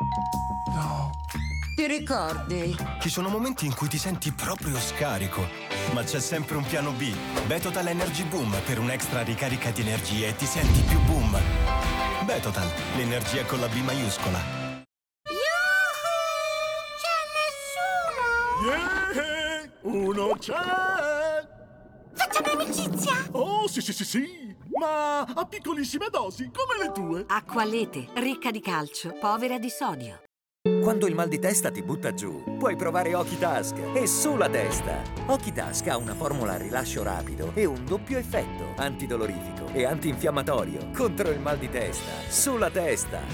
No. Ti ricordi? Ci sono momenti in cui ti senti proprio scarico, ma c'è sempre un piano B. Betotal Energy Boom per un'extra ricarica di energia e ti senti più boom. Betotal, l'energia con la B maiuscola. Yeah! Uno c'è! Facciamo amicizia! Oh, sì! Ma a piccolissime dosi, come le tue. Acqualete, ricca di calcio, povera di sodio. Quando il mal di testa ti butta giù, puoi provare Okitask e sulla testa. Okitask ha una formula a rilascio rapido e un doppio effetto, antidolorifico e antinfiammatorio contro il mal di testa. Sulla testa.